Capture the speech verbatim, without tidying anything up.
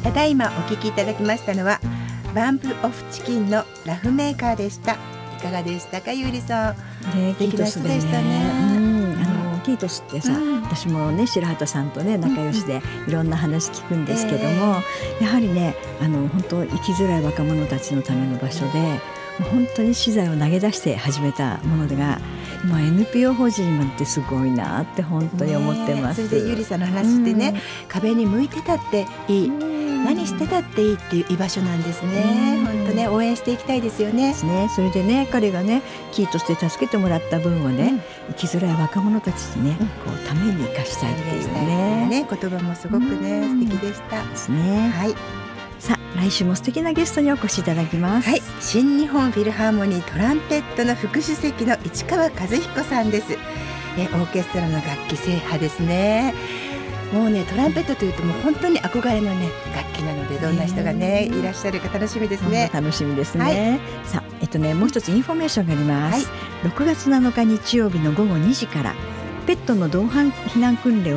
ただいまお聴きいただきましたのはバンプオフチキンのラフメーカーでした。いかがでしたか、ゆうりさん。 ね、 素敵な人でしたね。 うん、あのキートスってさ、うん、私もね白畑さんとね仲良しでいろんな話聞くんですけども、えー、やはりねあの本当生きづらい若者たちのための場所で、もう本当に資材を投げ出して始めたものが今 エヌピーオー 法人になってすごいなって本当に思ってます。 それでゆりさんの話ってね、うん、壁に向いてたっていい、うん、何してたっていいっていう居場所なんですね。本当ね応援していきたいですよね。 ですね。それでね彼がねキーとして助けてもらった分をね、うん、生きづらい若者たちにね、うん、こうために生かしたいっていうね、 ね言葉もすごくね、うん、素敵でしたですね。はい。さあ来週も素敵なゲストにお越しいただきます。 はい、新日本フィルハーモニートランペットの副主席の市川和彦さんです。えオーケストラの楽器制覇ですね。もうねトランペットというともう本当に憧れのね楽器なので、どんな人がねいらっしゃるか楽しみですね。 楽しみですね。はい、さあえっとねもう一つインフォメーションがあります。はい、ろくがつなのか日曜日のごごにじからペットの同伴避難訓練を